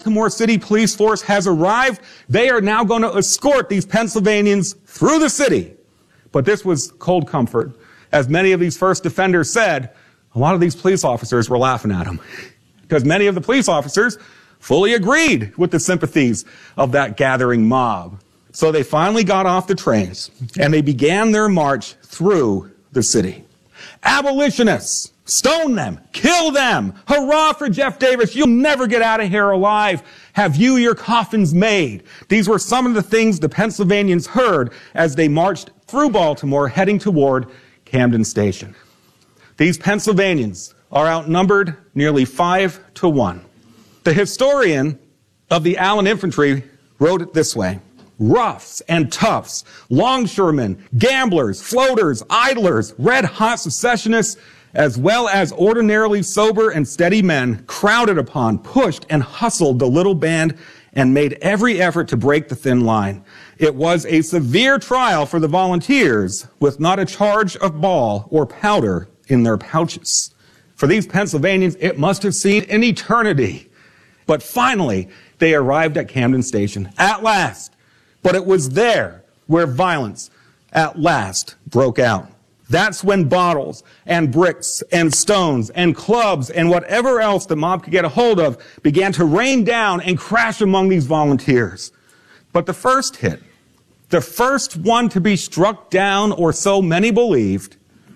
Baltimore City police force has arrived. They are now going to escort these Pennsylvanians through the city. But this was cold comfort. As many of these first defenders said, a lot of these police officers were laughing at them, because many of the police officers fully agreed with the sympathies of that gathering mob. So they finally got off the trains, and they began their march through the city. Abolitionists, stone them, kill them. Hurrah for Jeff Davis. You'll never get out of here alive. Have you your coffins made? These were some of the things the Pennsylvanians heard as they marched through Baltimore, heading toward Camden Station. These Pennsylvanians are outnumbered nearly 5-1. The historian of the Allen Infantry wrote it this way: roughs and toughs, longshoremen, gamblers, floaters, idlers, red-hot secessionists, as well as ordinarily sober and steady men, crowded upon, pushed, and hustled the little band and made every effort to break the thin line. It was a severe trial for the volunteers, with not a charge of ball or powder in their pouches. For these Pennsylvanians, it must have seemed an eternity. But finally, they arrived at Camden Station, at last. But it was there where violence at last broke out. That's when bottles and bricks and stones and clubs and whatever else the mob could get a hold of began to rain down and crash among these volunteers. But the first hit, the first one to be struck down, or so many believed,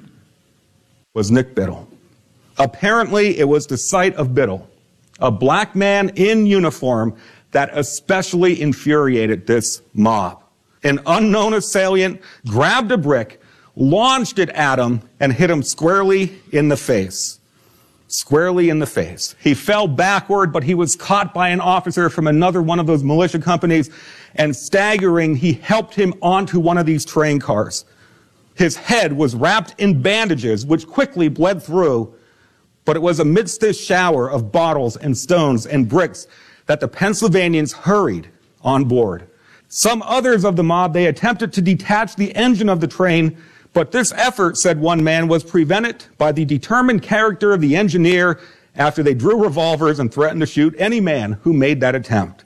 was Nick Biddle. Apparently, it was the sight of Biddle, a black man in uniform, that especially infuriated this mob. An unknown assailant grabbed a brick, launched it at him, and hit him squarely in the face. Squarely in the face. He fell backward, but he was caught by an officer from another one of those militia companies, and staggering, he helped him onto one of these train cars. His head was wrapped in bandages, which quickly bled through, but it was amidst this shower of bottles and stones and bricks that the Pennsylvanians hurried on board. Some others of the mob, they attempted to detach the engine of the train, but this effort, said one man, was prevented by the determined character of the engineer after they drew revolvers and threatened to shoot any man who made that attempt.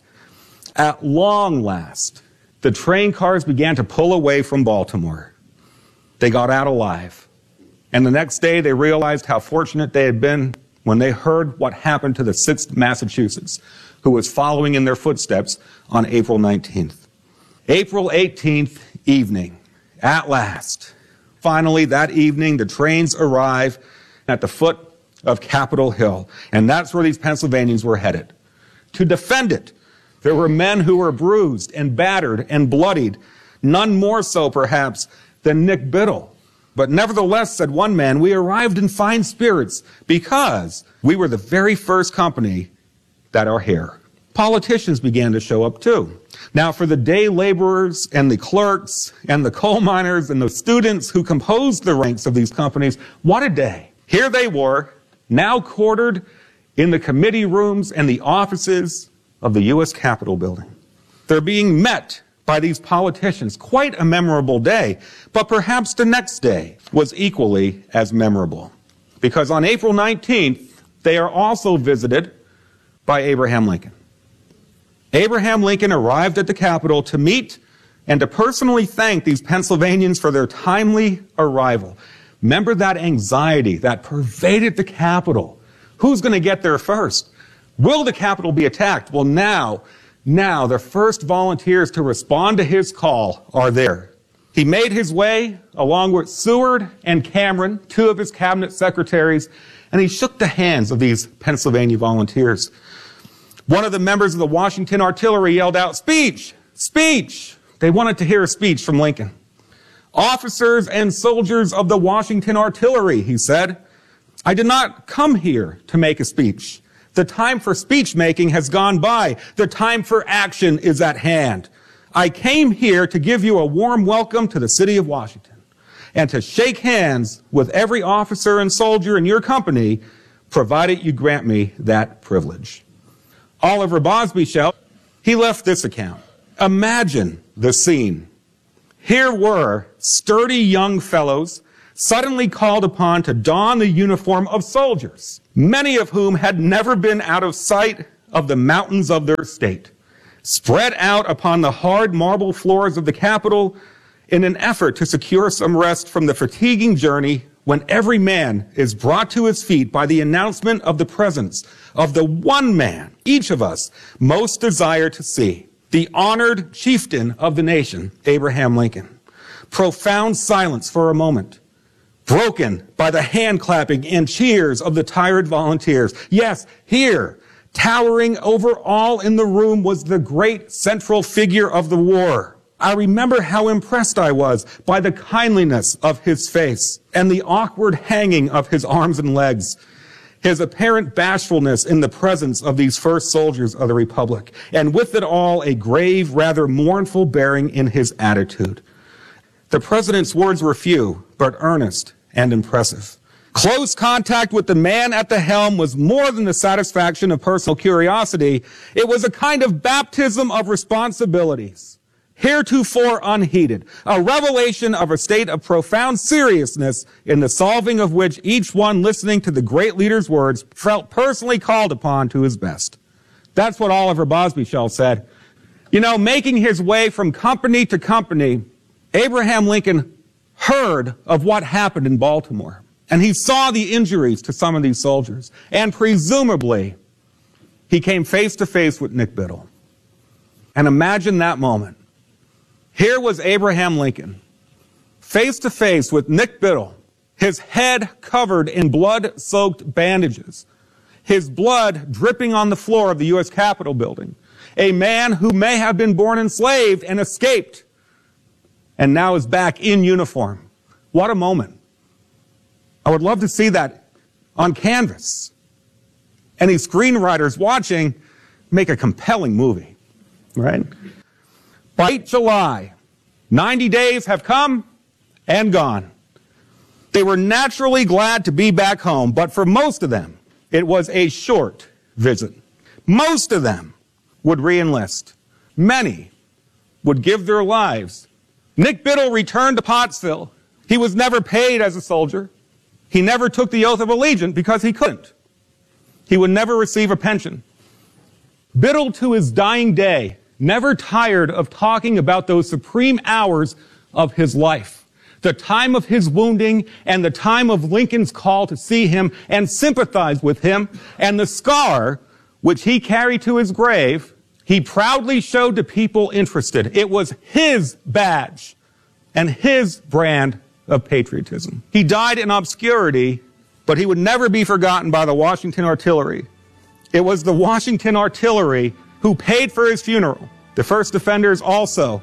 At long last, the train cars began to pull away from Baltimore. They got out alive. And the next day, they realized how fortunate they had been when they heard what happened to the 6th Massachusetts, who was following in their footsteps on April 19th. April 18th evening, at last. Finally, that evening, the trains arrive at the foot of Capitol Hill, and that's where these Pennsylvanians were headed. To defend it, there were men who were bruised and battered and bloodied, none more so, perhaps, than Nick Biddle. But nevertheless, said one man, we arrived in fine spirits because we were the very first company that are here. Politicians began to show up too. Now, for the day laborers and the clerks and the coal miners and the students who composed the ranks of these companies, what a day. Here they were, now quartered in the committee rooms and the offices of the U.S. Capitol building. They're being met by these politicians. Quite a memorable day, but perhaps the next day was equally as memorable. Because on April 19th, they are also visited by Abraham Lincoln. Abraham Lincoln arrived at the Capitol to meet and to personally thank these Pennsylvanians for their timely arrival. Remember that anxiety that pervaded the Capitol. Who's going to get there first? Will the Capitol be attacked? Well, now, the first volunteers to respond to his call are there. He made his way along with Seward and Cameron, two of his cabinet secretaries, and he shook the hands of these Pennsylvania volunteers. One of the members of the Washington Artillery yelled out, "Speech! Speech!" They wanted to hear a speech from Lincoln. "Officers and soldiers of the Washington Artillery," he said, "I did not come here to make a speech. The time for speech-making has gone by. The time for action is at hand. I came here to give you a warm welcome to the city of Washington and to shake hands with every officer and soldier in your company, provided you grant me that privilege." Oliver Bosbyshell, he left this account. Imagine the scene. Here were sturdy young fellows suddenly called upon to don the uniform of soldiers, many of whom had never been out of sight of the mountains of their state, spread out upon the hard marble floors of the Capitol in an effort to secure some rest from the fatiguing journey when every man is brought to his feet by the announcement of the presence of the one man each of us most desire to see, the honored chieftain of the nation, Abraham Lincoln. Profound silence for a moment, broken by the hand clapping and cheers of the tired volunteers. Yes, here, towering over all in the room, was the great central figure of the war. I remember how impressed I was by the kindliness of his face and the awkward hanging of his arms and legs, his apparent bashfulness in the presence of these first soldiers of the Republic, and with it all a grave, rather mournful bearing in his attitude. The president's words were few, but earnest and impressive. Close contact with the man at the helm was more than the satisfaction of personal curiosity. It was a kind of baptism of responsibilities, heretofore unheeded, a revelation of a state of profound seriousness in the solving of which each one listening to the great leader's words felt personally called upon to his best. That's what Oliver Bosbyshell said. You know, making his way from company to company, Abraham Lincoln heard of what happened in Baltimore, and he saw the injuries to some of these soldiers, and presumably he came face to face with Nick Biddle. And imagine that moment. Here was Abraham Lincoln, face to face with Nick Biddle, his head covered in blood-soaked bandages, his blood dripping on the floor of the U.S. Capitol building, a man who may have been born enslaved and escaped, and now is back in uniform. What a moment. I would love to see that on canvas. Any screenwriters watching, make a compelling movie, right? By late July, 90 days have come and gone. They were naturally glad to be back home, but for most of them, it was a short visit. Most of them would re-enlist. Many would give their lives. Nick Biddle returned to Pottsville. He was never paid as a soldier. He never took the oath of allegiance because he couldn't. He would never receive a pension. Biddle, to his dying day, never tired of talking about those supreme hours of his life, the time of his wounding and the time of Lincoln's call to see him and sympathize with him, and the scar which he carried to his grave. He proudly showed to people interested. It was his badge and his brand of patriotism. He died in obscurity, but he would never be forgotten by the Washington Artillery. It was the Washington Artillery who paid for his funeral. The first defenders also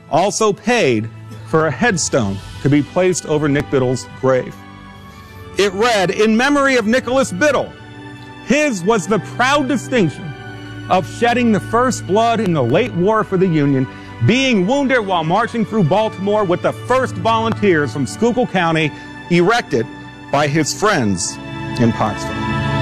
paid for a headstone to be placed over Nick Biddle's grave. It read, "In memory of Nicholas Biddle, his was the proud distinction of shedding the first blood in the late war for the Union, being wounded while marching through Baltimore with the first volunteers from Schuylkill County, erected by his friends in Pottsville."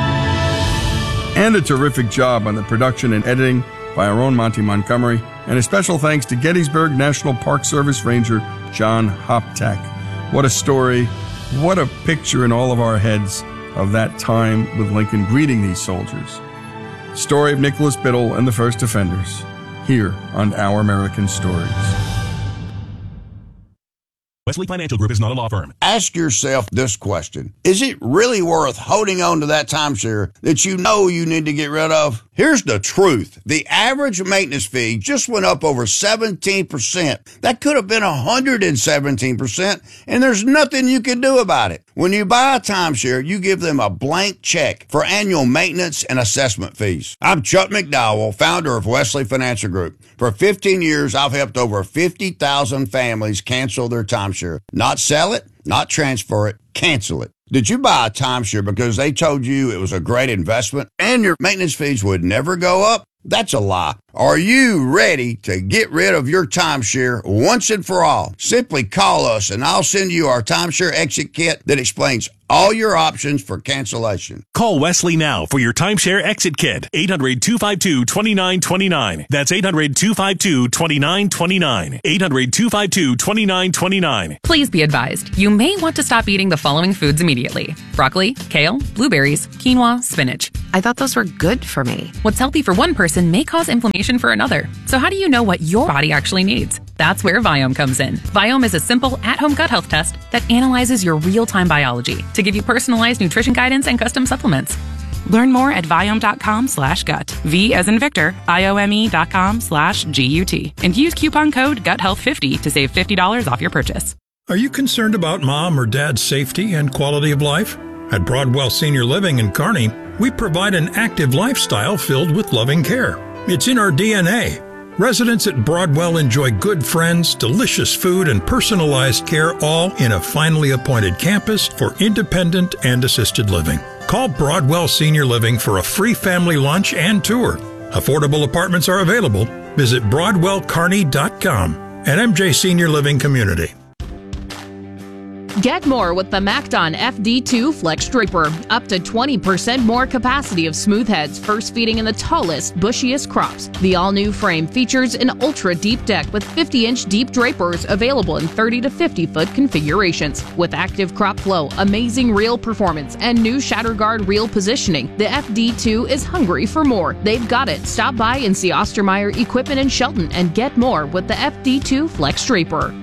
And a terrific job on the production and editing by our own Monty Montgomery, and a special thanks to Gettysburg National Park Service Ranger John Hoptack. What a story, what a picture in all of our heads of that time with Lincoln greeting these soldiers. Story of Nicholas Biddle and the First Defenders, here on Our American Stories. Wesley Financial Group is not a law firm. Ask yourself this question. Is it really worth holding on to that timeshare that you know you need to get rid of? Here's the truth. The average maintenance fee just went up over 17%. That could have been 117%, and there's nothing you can do about it. When you buy a timeshare, you give them a blank check for annual maintenance and assessment fees. I'm Chuck McDowell, founder of Wesley Financial Group. For 15 years, I've helped over 50,000 families cancel their timeshare. Not sell it, not transfer it, cancel it. Did you buy a timeshare because they told you it was a great investment and your maintenance fees would never go up? That's a lie. Are you ready to get rid of your timeshare once and for all? Simply call us and I'll send you our timeshare exit kit that explains all your options for cancellation. Call Wesley now for your timeshare exit kit. 800-252-2929. That's 800-252-2929. 800-252-2929. Please be advised, you may want to stop eating the following foods immediately: broccoli, kale, blueberries, quinoa, spinach. I thought those were good for me. What's healthy for one person may cause inflammation for another. So how do you know what your body actually needs? That's where Viome comes in. Viome is a simple at-home gut health test that analyzes your real-time biology to give you personalized nutrition guidance and custom supplements. Learn more at Viome.com/gut. V as in Victor, IOME.com/GUT. And use coupon code GUTHEALTH50 to save $50 off your purchase. Are you concerned about mom or dad's safety and quality of life? At Broadwell Senior Living in Kearney, we provide an active lifestyle filled with loving care. It's in our DNA. Residents at Broadwell enjoy good friends, delicious food, and personalized care, all in a finely appointed campus for independent and assisted living. Call Broadwell Senior Living for a free family lunch and tour. Affordable apartments are available. Visit BroadwellKearney.com and MJ Senior Living Community. Get more with the MacDon FD2 Flex Draper. Up to 20% more capacity of smooth heads, first feeding in the tallest, bushiest crops. The all-new frame features an ultra-deep deck with 50-inch deep drapers available in 30 to 50-foot configurations. With active crop flow, amazing reel performance, and new Shatterguard reel positioning, the FD2 is hungry for more. They've got it. Stop by and see Ostermeyer Equipment in Shelton and get more with the FD2 Flex Draper.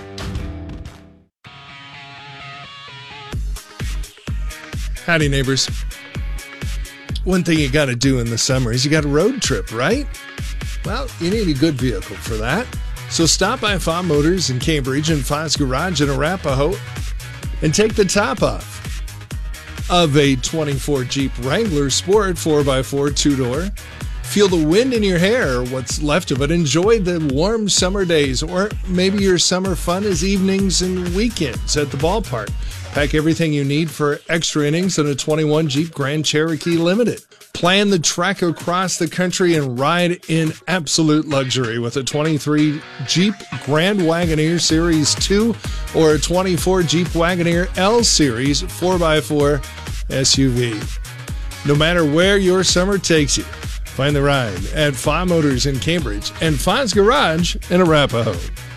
Howdy, neighbors. One thing you got to do in the summer is you got a road trip, right? Well, you need a good vehicle for that. So stop by Fa Motors in Cambridge and Fa's Garage in Arapahoe and take the top off of a 24 Jeep Wrangler Sport 4x4 two-door. Feel the wind in your hair, or what's left of it. Enjoy the warm summer days, or maybe your summer fun is evenings and weekends at the ballpark. Pack everything you need for extra innings in a 21 Jeep Grand Cherokee Limited. Plan the trek across the country and ride in absolute luxury with a 23 Jeep Grand Wagoneer Series 2 or a 24 Jeep Wagoneer L Series 4x4 SUV. No matter where your summer takes you, find the ride at Fa Motors in Cambridge and Fa's Garage in Arapahoe.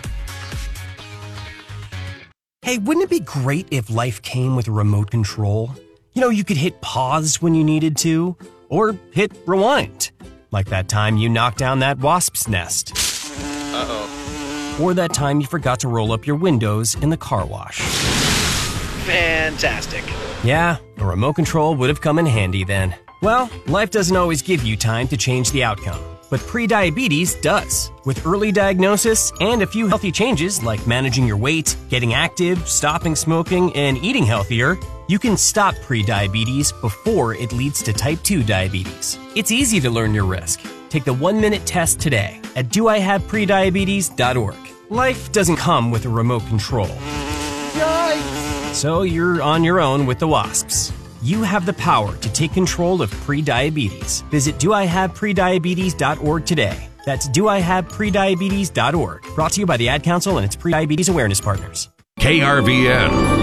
Hey, wouldn't it be great if life came with a remote control? You know, you could hit pause when you needed to, or hit rewind. Like that time you knocked down that wasp's nest. Uh-oh. Or that time you forgot to roll up your windows in the car wash. Fantastic. Yeah, a remote control would have come in handy then. Well, life doesn't always give you time to change the outcome. But prediabetes does. With early diagnosis and a few healthy changes like managing your weight, getting active, stopping smoking, and eating healthier, you can stop prediabetes before it leads to type 2 diabetes. It's easy to learn your risk. Take the 1-minute test today at doihaveprediabetes.org. Life doesn't come with a remote control. Yikes! So you're on your own with the wasps. You have the power to take control of prediabetes. Visit doihaveprediabetes.org today. That's doihaveprediabetes.org. Brought to you by the Ad Council and its Prediabetes Awareness Partners. KRVN